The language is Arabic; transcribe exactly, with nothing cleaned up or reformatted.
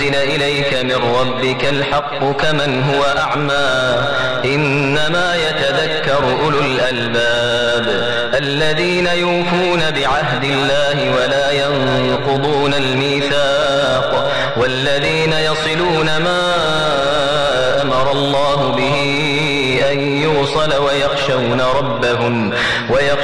إليك من ربك الحق كمن هو أعمى إنما يتذكر أولو الألباب الذين يوفون بعهد الله ولا ينقضون الميثاق والذين يصلون ما أمر الله به أن يوصل ويخشون ربهم